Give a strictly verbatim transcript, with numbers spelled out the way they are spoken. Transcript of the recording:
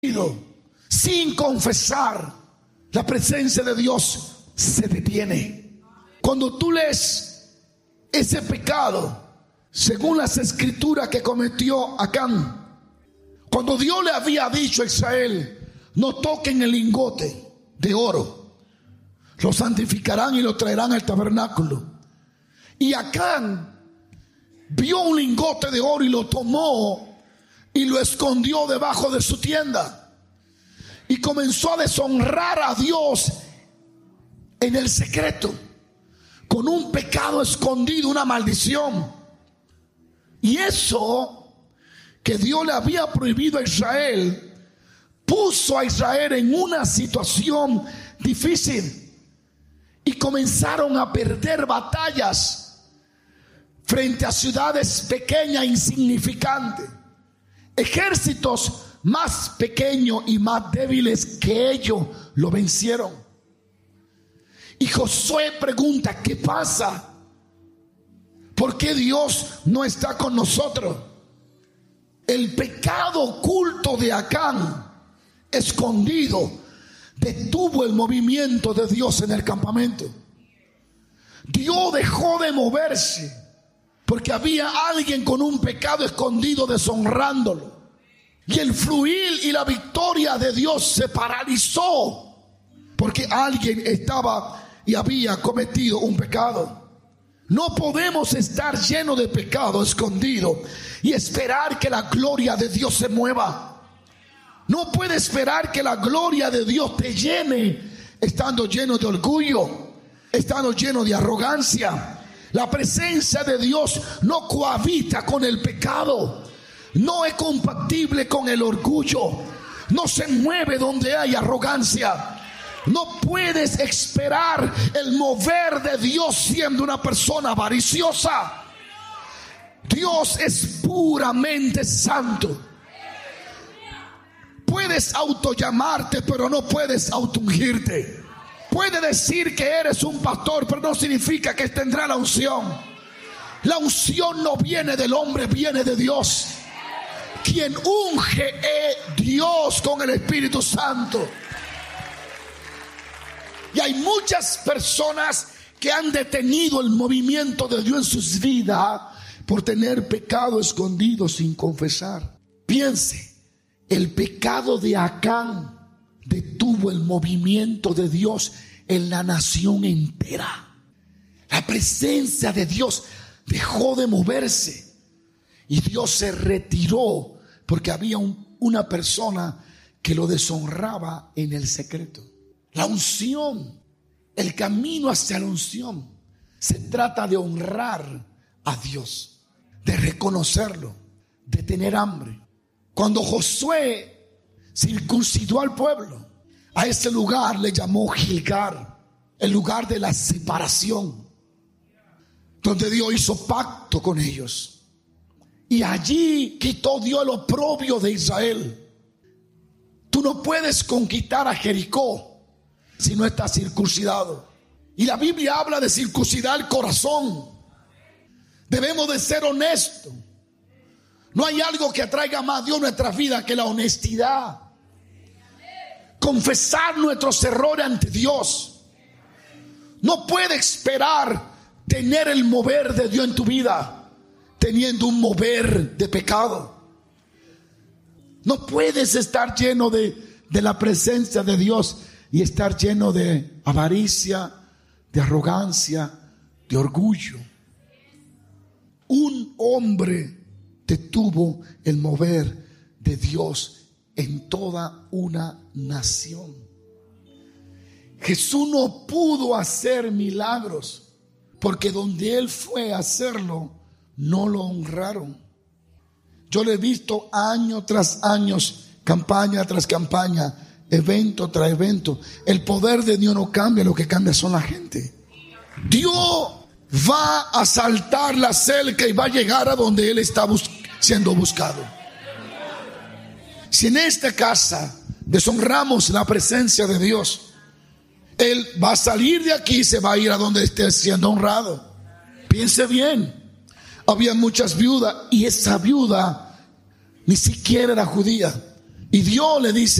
sin confesar, la presencia de Dios se detiene. Cuando tú lees ese pecado, según las escrituras que cometió Acán, cuando Dios le había dicho a Israel: no toquen el lingote de oro, lo santificarán y lo traerán al tabernáculo. Y Acán vio un lingote de oro y lo tomó y lo escondió debajo de su tienda, y comenzó a deshonrar a Dios en el secreto, con un pecado escondido, una maldición. Y eso que Dios le había prohibido a Israel, puso a Israel en una situación difícil, y comenzaron a perder batallas frente a ciudades pequeñas, insignificantes, ejércitos más pequeños y más débiles que ellos lo vencieron. Y Josué pregunta: ¿qué pasa? ¿Por qué Dios no está con nosotros? El pecado oculto de Acán, escondido, detuvo el movimiento de Dios en el campamento. Dios dejó de moverse porque había alguien con un pecado escondido deshonrándolo. Y el fluir y la victoria de Dios se paralizó porque alguien estaba y había cometido un pecado. No podemos estar llenos de pecado escondido y esperar que la gloria de Dios se mueva. No puede esperar que la gloria de Dios te llene estando lleno de orgullo, estando lleno de arrogancia. La presencia de Dios no cohabita con el pecado, no es compatible con el orgullo, no se mueve donde hay arrogancia. No puedes esperar el mover de Dios siendo una persona avariciosa. Dios es puramente santo. Puedes autollamarte, pero no puedes autoungirte. Puedes decir que eres un pastor, pero no significa que tendrá la unción. La unción no viene del hombre, viene de Dios. Quien unge es Dios con el Espíritu Santo. Y hay muchas personas que han detenido el movimiento de Dios en sus vidas por tener pecado escondido sin confesar. Piense, el pecado de Acán detuvo el movimiento de Dios en la nación entera. La presencia de Dios dejó de moverse y Dios se retiró porque había un, una persona que lo deshonraba en el secreto. La unción, el camino hacia la unción, se trata de honrar a Dios, de reconocerlo, de tener hambre. Cuando Josué circuncidó al pueblo, a ese lugar le llamó Gilgal, el lugar de la separación, donde Dios hizo pacto con ellos. Y allí quitó Dios el oprobio de Israel. Tú no puedes conquistar a Jericó si no estás circuncidado. Y la Biblia habla de circuncidar el corazón. Debemos de ser honestos. No hay algo que atraiga más a Dios a nuestras vidas que la honestidad. Confesar nuestros errores ante Dios. No puedes esperar tener el mover de Dios en tu vida teniendo un mover de pecado. No puedes estar lleno de, de la presencia de Dios y estar lleno de avaricia, de arrogancia, de orgullo. Un hombre detuvo el mover de Dios en toda una nación. Jesús no pudo hacer milagros porque donde Él fue a hacerlo no lo honraron. Yo lo he visto año tras año, campaña tras campaña, evento tras evento. El poder de Dios no cambia, lo que cambia son la gente. Dios va a saltar la cerca y va a llegar a donde Él está bus- siendo buscado. Si en esta casa deshonramos la presencia de Dios, Él va a salir de aquí y se va a ir a donde esté siendo honrado. Piense bien. Había muchas viudas y esa viuda ni siquiera era judía, Y Dios le dice